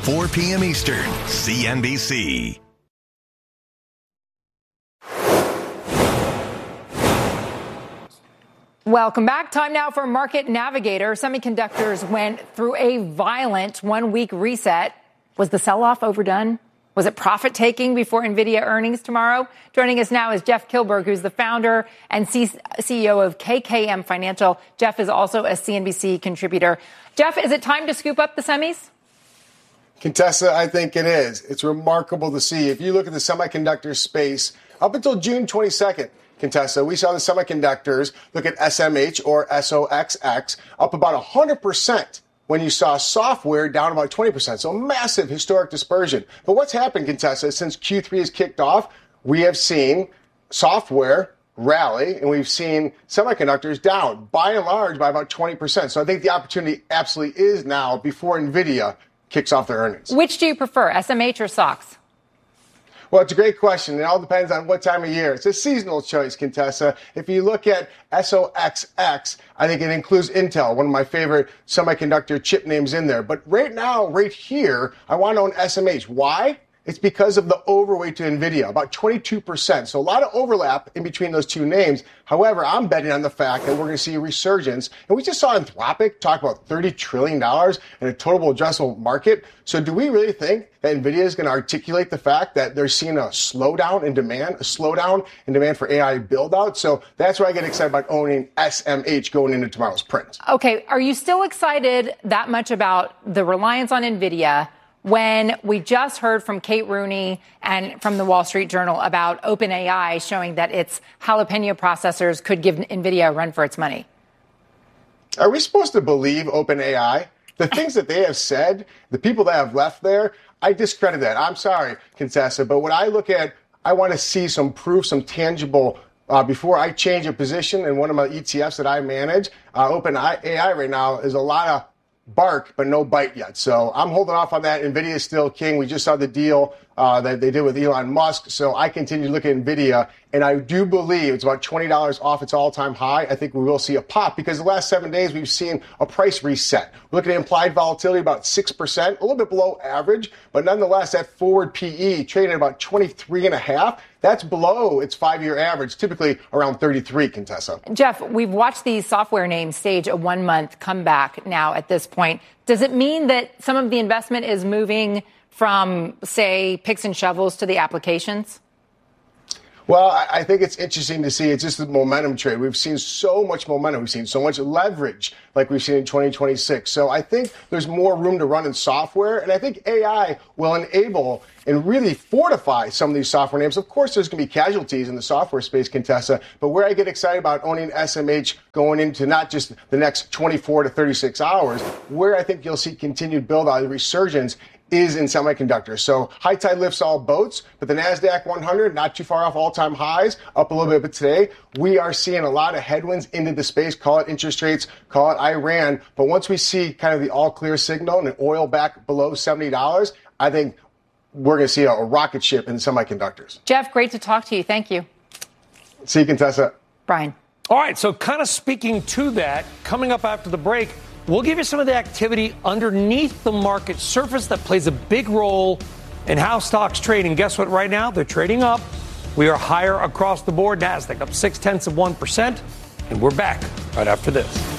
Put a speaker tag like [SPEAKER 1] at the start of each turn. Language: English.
[SPEAKER 1] 4 p.m. Eastern, CNBC.
[SPEAKER 2] Welcome back. Time now for Market Navigator. Semiconductors went through a violent one-week reset. Was the sell-off overdone? Was it profit-taking before NVIDIA earnings tomorrow? Joining us now is Jeff Kilburg, who's the founder and CEO of KKM Financial. Jeff is also a CNBC contributor. Jeff, is it time to scoop up the semis?
[SPEAKER 3] Contessa, I think it is. It's remarkable to see. If you look at the semiconductor space, up until June 22nd, Contessa, we saw the semiconductors, look at SMH or SOXX, up about 100%. When you saw software down about 20%. So massive historic dispersion. But what's happened, Contessa, since Q3 has kicked off, we have seen software rally and we've seen semiconductors down by and large by about 20%. So I think the opportunity absolutely is now before NVIDIA kicks off their earnings.
[SPEAKER 2] Which do you prefer, SMH or SOX?
[SPEAKER 3] Well, it's a great question. It all depends on what time of year. It's a seasonal choice, Contessa. If you look at SOXX, I think it includes Intel, one of my favorite semiconductor chip names in there. But right now, right here, I want to own SMH. Why? It's because of the overweight to NVIDIA, about 22%. So a lot of overlap in between those two names. However, I'm betting on the fact that we're going to see a resurgence. And we just saw Anthropic talk about $30 trillion in a total addressable market. So do we really think that NVIDIA is going to articulate the fact that they're seeing a slowdown in demand for AI build out? So that's why I get excited about owning SMH going into tomorrow's print.
[SPEAKER 2] Okay. Are you still excited that much about the reliance on NVIDIA when we just heard from Kate Rooney and from the Wall Street Journal about OpenAI showing that its jalapeno processors could give NVIDIA a run for its money?
[SPEAKER 3] Are we supposed to believe OpenAI? The things that they have said, the people that have left there, I discredit that. I'm sorry, Contessa, but when I look at, I want to see some proof, some tangible, before I change a position in one of my ETFs that I manage. OpenAI right now is a lot of bark, but no bite yet. So I'm holding off on that. NVIDIA is still king. We just saw the deal that they did with Elon Musk. So I continue to look at NVIDIA, and I do believe it's about $20 off its all-time high. I think we will see a pop because the last 7 days we've seen a price reset. We're looking at implied volatility about 6%, a little bit below average, but nonetheless, that forward PE trading at about 23.5. That's below its 5-year average, typically around 33, Contessa.
[SPEAKER 2] Jeff, we've watched these software names stage a 1-month comeback now at this point. Does it mean that some of the investment is moving from, say, picks and shovels to the applications?
[SPEAKER 3] Well, I think it's interesting to see. It's just the momentum trade. We've seen so much momentum. We've seen so much leverage like we've seen in 2026. So I think there's more room to run in software. And I think AI will enable and really fortify some of these software names. Of course, there's going to be casualties in the software space, Contessa. But where I get excited about owning SMH going into not just the next 24 to 36 hours, where I think you'll see continued build out, the resurgence is in semiconductors. So high tide lifts all boats, but the NASDAQ 100, not too far off all-time highs, up a little bit. But today, we are seeing a lot of headwinds into the space. Call it interest rates, call it Iran. But once we see kind of the all-clear signal and oil back below $70, I think we're going to see a rocket ship in semiconductors.
[SPEAKER 2] Jeff, great to talk to you. Thank you.
[SPEAKER 3] See you, Contessa.
[SPEAKER 2] Brian.
[SPEAKER 4] All right, so kind of speaking to that, coming up after the break, we'll give you some of the activity underneath the market surface that plays a big role in how stocks trade. And guess what? Right now, they're trading up. We are higher across the board. NASDAQ up 0.6%. And we're back right after this.